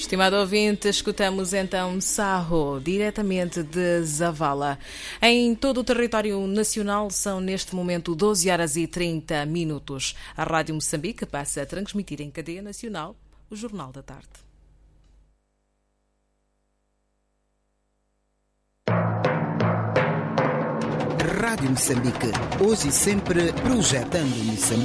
Estimado ouvinte, escutamos então Sarro, diretamente de Zavala. Em todo o território nacional são neste momento 12 horas e 30 minutos. A Rádio Moçambique passa a transmitir em cadeia nacional o Jornal da Tarde. Rádio Moçambique, hoje e sempre projetando Moçambique.